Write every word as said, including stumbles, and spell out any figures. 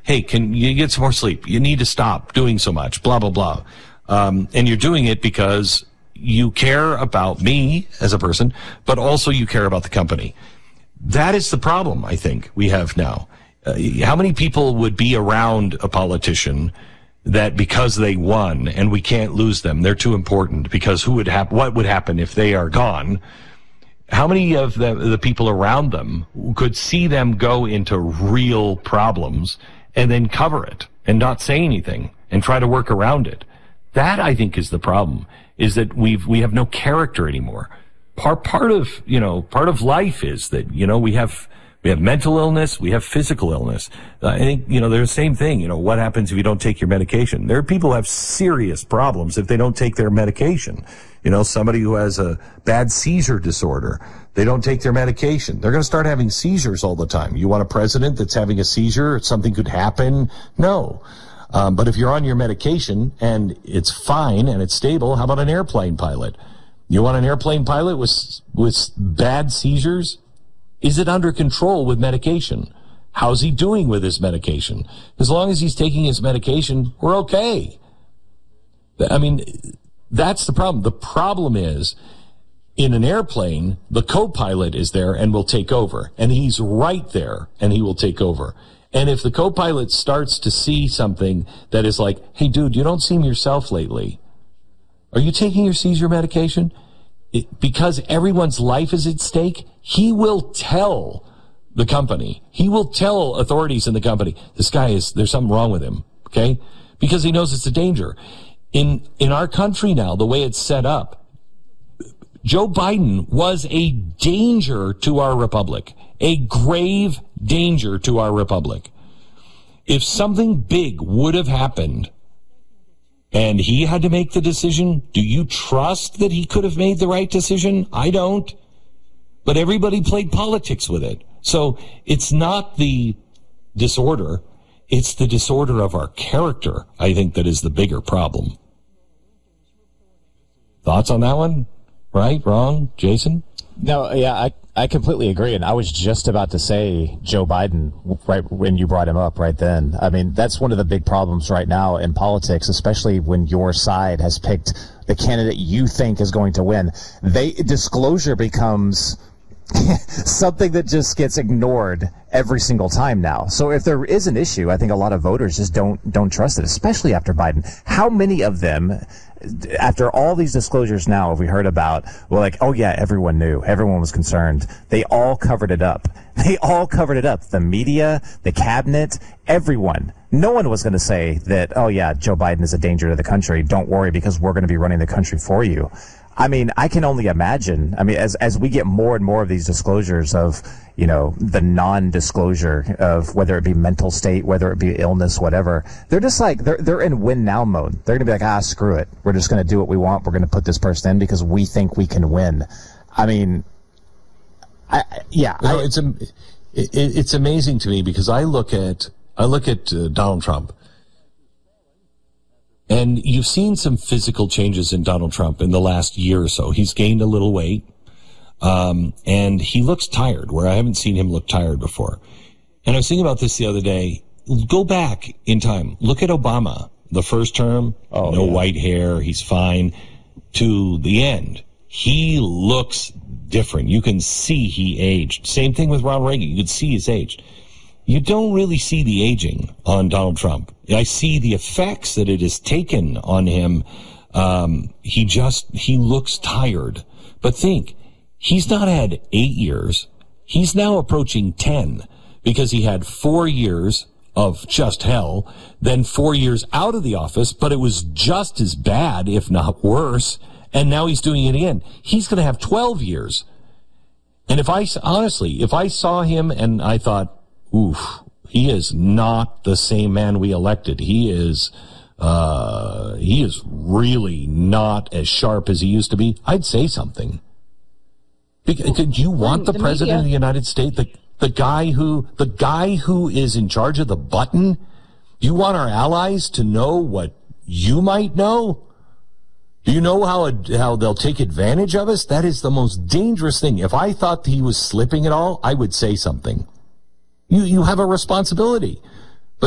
hey, can you get some more sleep? You need to stop doing so much, blah, blah, blah. Um, and you're doing it because you care about me as a person, but also you care about the company. That is the problem, I think, we have now. Uh, how many people would be around a politician that because they won and we can't lose them, they're too important, because who would hap- what would happen if they are gone? How many of the, the people around them could see them go into real problems and then cover it and not say anything and try to work around it? That, I think, is the problem, is that we've, we have no character anymore. Part, part of, you know, part of life is that, you know, we have, we have mental illness, we have physical illness. Uh, I think, you know, they're the same thing. You know, what happens if you don't take your medication? There are people who have serious problems if they don't take their medication. You know, somebody who has a bad seizure disorder, they don't take their medication, they're going to start having seizures all the time. You want a president that's having a seizure? Something could happen? No. Um, but if you're on your medication and it's fine and it's stable, how about an airplane pilot? You want an airplane pilot with, with bad seizures? Is it under control with medication? How's he doing with his medication? As long as he's taking his medication, we're okay. I mean, that's the problem. The problem is, in an airplane, the co-pilot is there and will take over. And he's right there and he will take over. And if the co-pilot starts to see something that is like, hey, dude, you don't seem yourself lately. Are you taking your seizure medication? It, because everyone's life is at stake, he will tell the company. He will tell authorities in the company, this guy is, there's something wrong with him, okay? Because he knows it's a danger. In, in our country now, the way it's set up, Joe Biden was a danger to our republic, a grave danger to our republic. If something big would have happened and he had to make the decision, do you trust that he could have made the right decision? I don't. But everybody played politics with it. So it's not the disorder, it's the disorder of our character, I think, that is the bigger problem. Thoughts on that one? Right? Wrong? Jason? No, yeah, I, I completely agree. And I was just about to say Joe Biden right when you brought him up right then. I mean, that's one of the big problems right now in politics, especially when your side has picked the candidate you think is going to win. They disclosure becomes something that just gets ignored every single time now. So if there is an issue, I think a lot of voters just don't don't trust it, especially after Biden. How many of them, after all these disclosures now, have we heard about, well, like, oh yeah, everyone knew, everyone was concerned. They all covered it up. They all covered it up. The media, the cabinet, everyone. No one was going to say that, oh yeah, Joe Biden is a danger to the country. Don't worry, because we're going to be running the country for you. I mean, I can only imagine. I mean, as as we get more and more of these disclosures of, you know, the non-disclosure of whether it be mental state, whether it be illness, whatever, they're just like, they're they're in win now mode. They're going to be like, ah, screw it. We're just going to do what we want. We're going to put this person in because we think we can win. I mean, I, yeah. Well, I, it's a, it, it's amazing to me because I look at I look at uh, Donald Trump. And you've seen some physical changes in Donald Trump in the last year or so. He's gained a little weight, um, and he looks tired, where I haven't seen him look tired before. And I was thinking about this the other day. Go back in time. Look at Obama, the first term, oh, no yeah. white hair, he's fine, to the end. He looks different. You can see he aged. Same thing with Ronald Reagan. You can see he's aged. You don't really see the aging on Donald Trump. I see the effects that it has taken on him. Um, he just, he looks tired. But think, he's not had eight years. He's now approaching ten because he had four years of just hell, then four years out of the office, but it was just as bad, if not worse. And now he's doing it again. He's going to have twelve years. And if I, honestly, if I saw him and I thought, oof, he is not the same man we elected. He is, uh, he is really not as sharp as he used to be. I'd say something. Because, do you want the, the president media. of the United States, the, the guy who, the guy who is in charge of the button? Do you want our allies to know what you might know? Do you know how, how they'll take advantage of us? That is the most dangerous thing. If I thought he was slipping at all, I would say something. You you have a responsibility.